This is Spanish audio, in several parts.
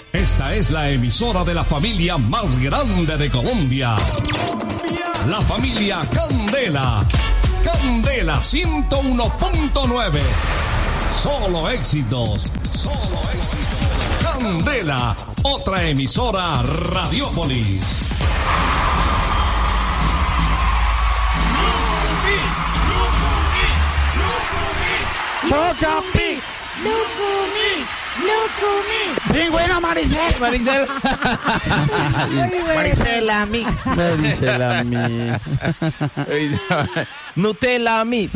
Esta es la emisora de la familia más grande de Colombia. La familia Candela. Candela 101.9. Solo éxitos. Solo éxitos. Candela, otra emisora Radiópolis. Chocapi. Lucumi. Pingüino Maricel. Maricela a mí. Maricela a mí. Nutella a mí.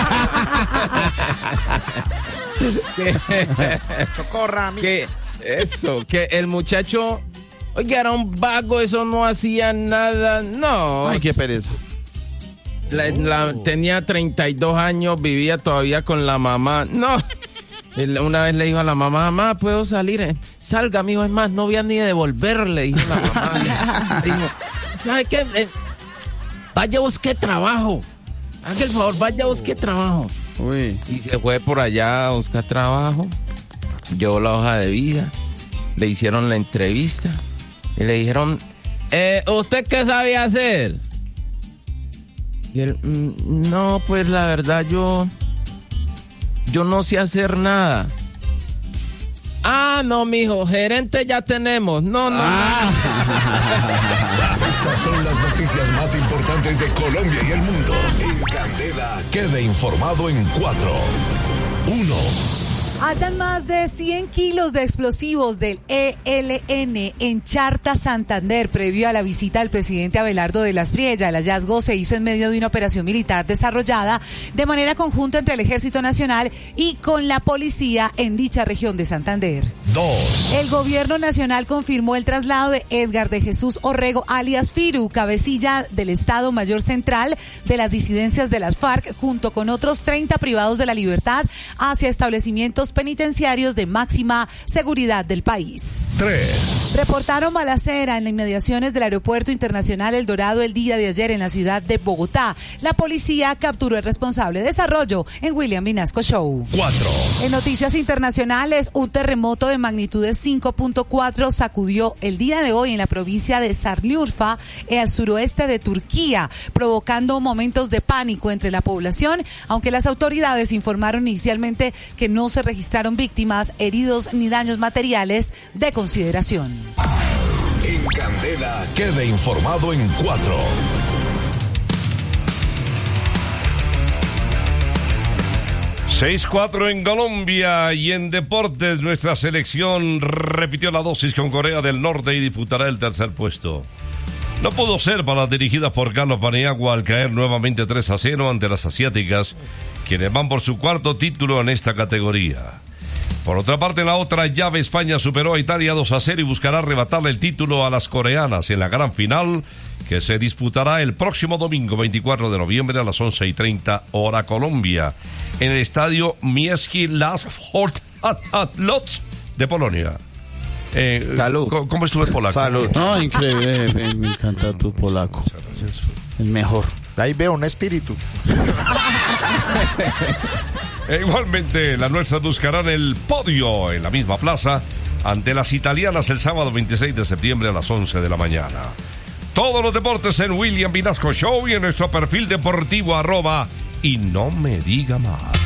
Chocorra a mí. Que el muchacho, oiga, era un vago, eso no hacía nada, no. Ay, qué pereza. Tenía 32 años, vivía todavía con la mamá. No. Una vez le dijo a la mamá, mamá, ¿puedo salir? Salga, amigo, es más, no voy a ni devolverle, dijo la mamá. Dijo, ¿sabe qué? Vaya, busque trabajo. Haga el favor, vaya, busque trabajo. Uy. Y se fue por allá a buscar trabajo. Llevó la hoja de vida. Le hicieron la entrevista. Y le dijeron, ¿usted qué sabe hacer? Y él, no, pues la verdad yo no sé hacer nada. Ah, no, mijo, gerente ya tenemos. No. Estas son las noticias más importantes de Colombia y el mundo. En Candela, quede informado en 4. 1. Hallan más de 100 kilos de explosivos del ELN en Charta, Santander, previo a la visita del presidente Abelardo de las Priella. El hallazgo se hizo en medio de una operación militar desarrollada de manera conjunta entre el Ejército Nacional y con la policía en dicha región de Santander. 2. El gobierno nacional confirmó el traslado de Edgar de Jesús Orrego, alias Firu, cabecilla del Estado Mayor Central de las disidencias de las FARC, junto con otros 30 privados de la libertad, hacia establecimientos penitenciarios de máxima seguridad del país. 3. Reportaron balacera en las inmediaciones del Aeropuerto Internacional El Dorado el día de ayer en la ciudad de Bogotá. La policía capturó al responsable. Desarrollo en William Vinasco Show. 4. En noticias internacionales, un terremoto de magnitudes 5.4 sacudió el día de hoy en la provincia de Şanlıurfa, al suroeste de Turquía, provocando momentos de pánico entre la población, aunque las autoridades informaron inicialmente que no se registraron víctimas, heridos ni daños materiales de consideración. En Candela, quede informado en 4. Seis 4 en Colombia y en deportes nuestra selección repitió la dosis con Corea del Norte y disputará el tercer puesto. No pudo ser para las dirigidas por Carlos Paniagua al caer nuevamente 3-0 ante las asiáticas, quienes van por su cuarto título en esta categoría. Por otra parte, en la otra llave, España superó a Italia 2-0 y buscará arrebatarle el título a las coreanas en la gran final, que se disputará el próximo domingo 24 de noviembre a las 11:30 hora Colombia, en el estadio Miejski Lots de Polonia. Salud. ¿Cómo estuvo el polaco? Salud. No, increíble, me encanta tu polaco. El mejor. Ahí veo un espíritu. Igualmente, las nuestras buscarán el podio en la misma plaza ante las italianas el sábado 26 de septiembre a las 11 de la mañana. Todos los deportes en William Vinasco Show y en nuestro perfil deportivo @ y no me diga más.